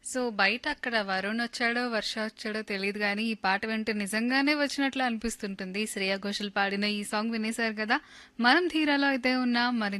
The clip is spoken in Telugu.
సో బయట అక్కడ వరుణ్ వచ్చాడో, వర్ష వచ్చాడో తెలియదు గానీ, ఈ పాట వింటే నిజంగానే వచ్చినట్లు అనిపిస్తుంటుంది. శ్రేయా ఘోషల్ పాడిన ఈ సాంగ్ వినేశారు కదా! మనం ధీరాలో అయితే ఉన్నాం. మరి